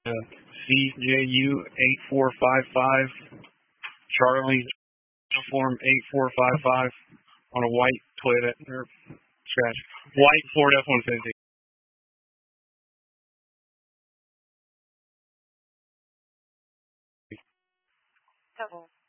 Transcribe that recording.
CJU 8455, Charlie uniform 8455 on a white Toyota or scratch white Ford F-150. Double.